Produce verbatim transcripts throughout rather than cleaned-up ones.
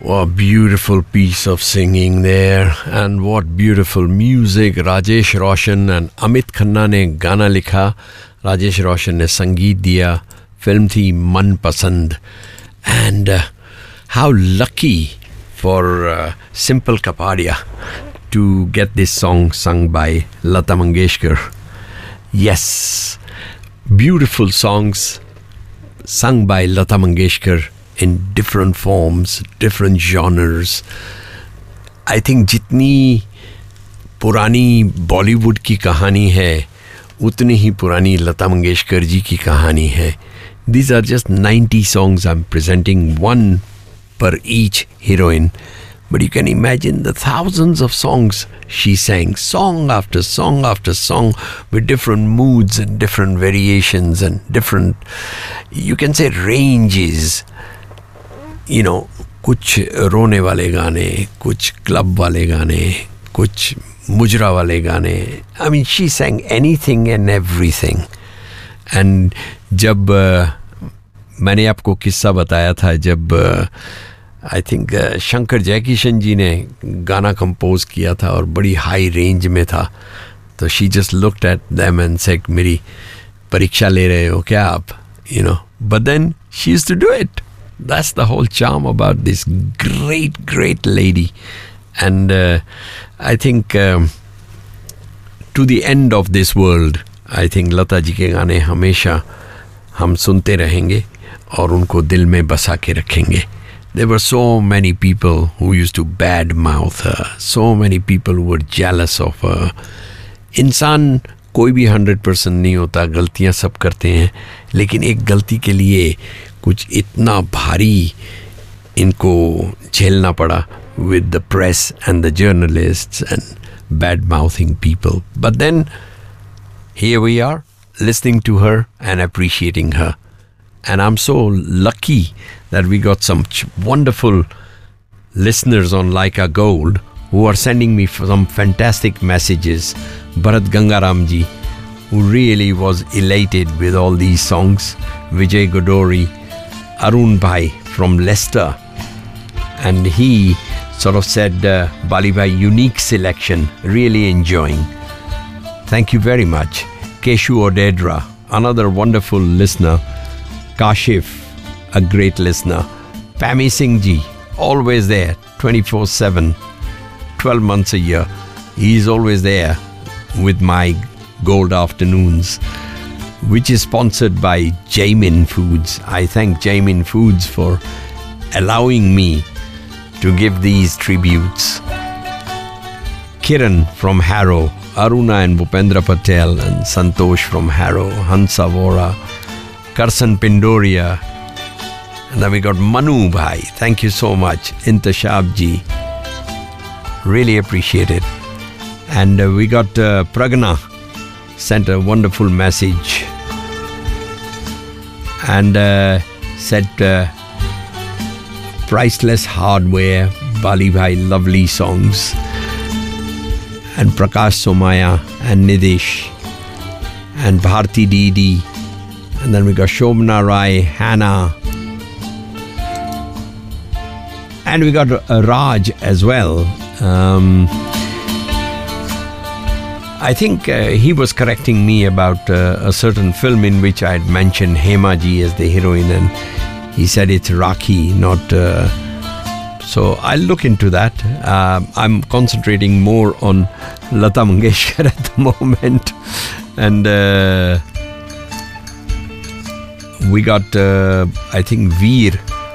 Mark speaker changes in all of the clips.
Speaker 1: What beautiful piece of singing there, and what beautiful music. Rajesh Roshan and Amit Khanna ने गाना लिखा, राजेश रोशन ने संगीत दिया, फिल्म थी मन पसंद. And uh, how lucky for uh, Simple Kapadia to get this song sung by Lata Mangeshkar. Yes, beautiful songs sung by Lata Mangeshkar in different forms, different genres. I think जितनी पुरानी बॉलीवुड की कहानी है, उतनी ही पुरानी लता मंगेशकर जी की कहानी है. These are just ninety songs I'm presenting, one per each heroine. But you can imagine the thousands of songs she sang, song after song after song, with different moods and different variations and different, you can say, ranges. You know, कुछ रोने वाले गाने, कुछ club वाले गाने, कुछ मुजरा वाले गाने. I mean, she sang anything and everything. And जब uh, मैंने आपको किस्सा बताया था, जब आई uh, think uh, Shankar Jaikishan जी ने गाना कंपोज किया था और बड़ी हाई रेंज में था, तो she just looked at them and said, मेरी परीक्षा ले रहे हो क्या आप, you know. But then she used to do it. That's the whole charm about this great, great lady. And uh, I think um, to the end of this world, I think Lata ji के गाने हमेशा हम सुनते रहेंगे और उनको दिल में बसा के रखेंगे. There were so many people who used to badmouth her. So many people who were jealous of her. इंसान कोई भी हंड्रेड परसेंट नहीं होता, गलतियां सब करते हैं, लेकिन एक गलती के लिए कुछ इतना भारी इनको झेलना पड़ा with the press and the journalists and bad-mouthing people. But then, here we are, listening to her and appreciating her. And I'm so lucky that we got some ch- wonderful listeners on Laika Gold who are sending me some fantastic messages. Bharat Gangaram ji, who really was elated with all these songs. Vijay Godori, Arun Bhai from Leicester, and he sort of said, uh, Bali Bhai, unique selection, really enjoying. Thank you very much. Keshu Odedra, another wonderful listener. Kashif, a great listener. Pami Singh ji, always there, twenty-four seven, twelve months a year. He's always there with my Gold Afternoons, which is sponsored by Jamin Foods. I thank Jamin Foods for allowing me to give these tributes. Kiran from Harrow, Aruna and Bhupendra Patel, and Santosh from Harrow, Hansa Vora, Karsan Pindoria, and then we got Manu Bhai. Thank you so much. Intashab ji, really appreciate it. And uh, we got uh, Pragna, sent a wonderful message and uh, said uh, priceless hardware, Bali Bhai, lovely songs. And Prakash Somaya and Nidish and Bharti Didi, and then we got Shobna Rai, Hannah, and we got uh, Raj as well. Um, I think uh, he was correcting me about uh, a certain film in which I had mentioned Hema ji as the heroine, and he said it's Rakhi, not... Uh, so I'll look into that. Uh, I'm concentrating more on Lata Mangeshkar at the moment. And uh, we got, uh, I think, Veer.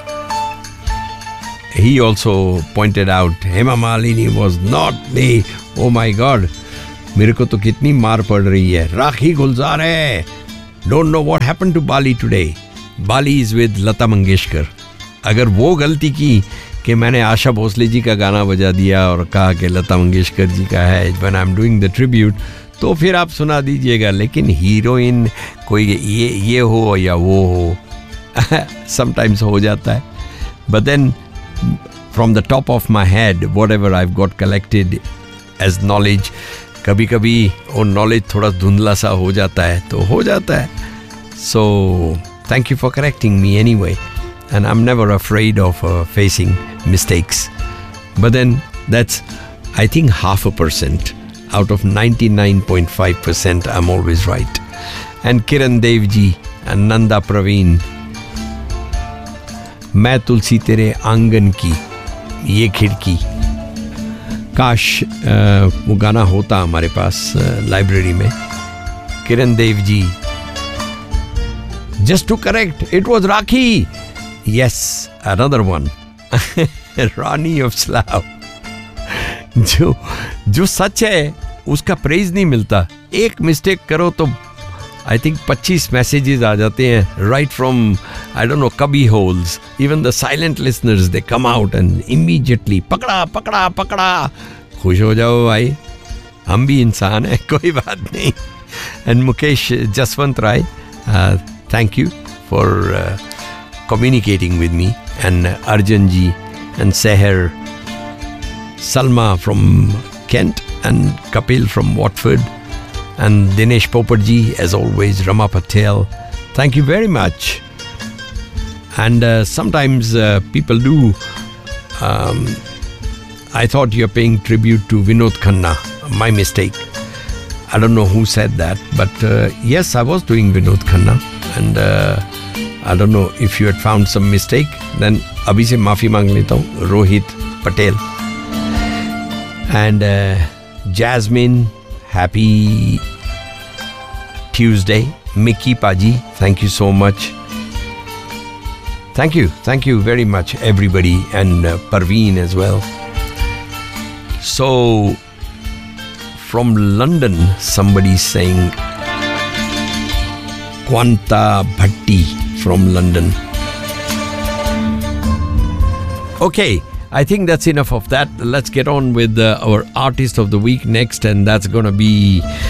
Speaker 1: He also pointed out Hema Malini was not the... Oh my God! मेरे को तो कितनी मार पड़ रही है. राखी गुलजार है. Don't know what happened to Bali today. Bali is with Lata Mangeshkar. अगर वो गलती की कि मैंने आशा भोसले जी का गाना बजा दिया और कहा कि लता मंगेशकर जी का है when I'm doing the tribute, तो फिर आप सुना दीजिएगा. लेकिन हीरोइन कोई ये ये हो या वो हो, sometimes हो जाता है. But then from the top of my head, whatever I've got collected as knowledge, कभी कभी वो नॉलेज थोड़ा धुंधला सा हो जाता है, तो हो जाता है. So thank you for correcting me anyway. and I'm never afraid of uh, facing mistakes. But then that's, I think, half a percent. Out of ninety-nine point five percent, I'm always right. And Kiran Dev ji and Nanda Praveen, मैं तुलसी तेरे आंगन की ये खिड़की. काश वो गाना होता हमारे पास लाइब्रेरी में. किरण Dev ji, just to correct, it was Rakhi. Yes, another one. Rani of Slav. जो जो सच है उसका प्रेज नहीं मिलता. एक मिस्टेक करो तो आई थिंक पच्चीस मैसेजेस आ जाते हैं right from I don't know कबी holes. Even the silent listeners they come out and immediately पकड़ा पकड़ा पकड़ा. खुश हो जाओ भाई, हम भी इंसान हैं, कोई बात नहीं. And Mukesh Jaswant Rai, thank you for communicating with me, and Arjun ji and Seher, Salma from Kent and Kapil from Watford, and Dinesh Poparji, as always, Rama Patel. Thank you very much. And uh, sometimes uh, people do, um, I thought you're paying tribute to Vinod Khanna. My mistake. I don't know who said that, but uh, yes, I was doing Vinod Khanna, and uh, I don't know if you had found some mistake, then abhi se maafi mang leta hu. Rohit Patel. And uh, Jasmine, happy Tuesday. Mickey Paji, thank you so much. Thank you, thank you very much everybody, and uh, Parveen as well. So from London, somebody's saying Quanta Bhatti from London. Okay, I think that's enough of that. Let's get on with uh, our artist of the week next, and that's going to be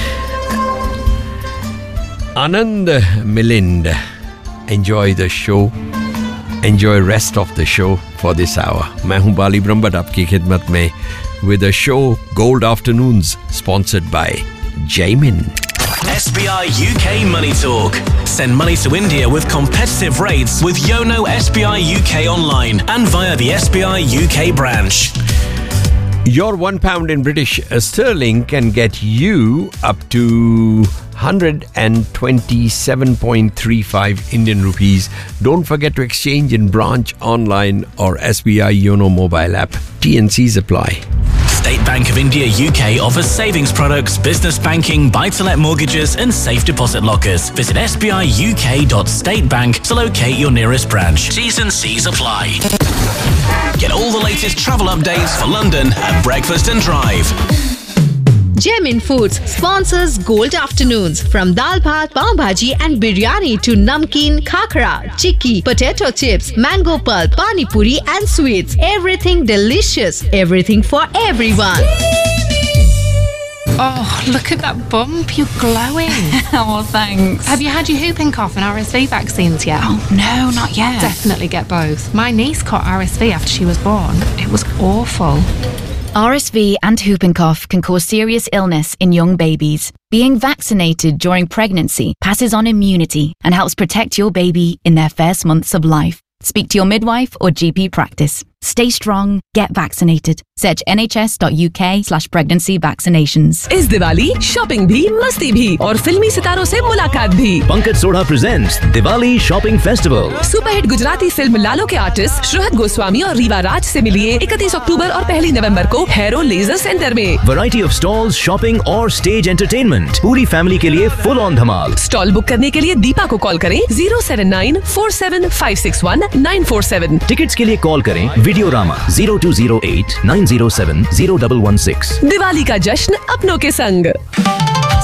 Speaker 1: Anand Milind. Enjoy the show. Enjoy rest of the show for this hour. मैं हूँ बाली ब्रह्मट आपकी खिदमत में with a show Gold Afternoons, sponsored by Jaimin.
Speaker 2: S B I U K Money Talk. Send money to India with competitive rates with Yono S B I U K online and via the S B I U K branch.
Speaker 1: Your one pound in British sterling can get you up to one hundred twenty-seven point three five Indian rupees. Don't forget to exchange in branch, online or S B I Yono mobile app. T and C's apply.
Speaker 2: State Bank of India U K offers savings products, business banking, buy-to-let mortgages and safe deposit lockers. Visit s b i u k dot state bank to locate your nearest branch. T's and C's apply. Get all the latest travel updates for London at Breakfast and Drive.
Speaker 3: Jaimin Foods sponsors Gold Afternoons. From dal bhat, pav bhaji and biryani to namkeen, khakra, chikki, potato chips, mango pulp, pani puri and sweets. Everything delicious. Everything for everyone.
Speaker 4: Oh, look at that bump. You're glowing.
Speaker 5: Oh, thanks.
Speaker 4: Have you had your whooping cough and R S V vaccines yet?
Speaker 5: Oh, no, not yet.
Speaker 4: Definitely get both. My niece caught R S V after she was born. It was awful.
Speaker 5: R S V and whooping cough can cause serious illness in young babies. Being vaccinated during pregnancy passes on immunity and helps protect your baby in their first months of life. Speak to your midwife or G P practice. Stay strong, get vaccinated. Search n h s dot u k slash pregnancy vaccinations.
Speaker 6: इस Diwali shopping भी मस्ती भी और फिल्मी सितारों से मुलाकात भी.
Speaker 7: Pankaj Sodha presents Diwali Shopping Festival.
Speaker 6: Superhit Gujarati film लालो के आर्टिस्ट श्रुहत गोस्वामी और रीवा राज से मिलिए इकतीस अक्टूबर और पहली नवंबर को हैरो लेजर सेंटर में.
Speaker 7: Variety of stalls, shopping और stage entertainment. पूरी फैमिली के लिए full on Dhamaal.
Speaker 6: Stall book करने के लिए दीपा को कॉल करें zero seven nine four seven five six one nine four seven.
Speaker 7: Tickets के लिए कॉल करें Videorama zero two zero eight nine zero seven zero one one six.
Speaker 6: Diwali का जश्न अपनों के संग.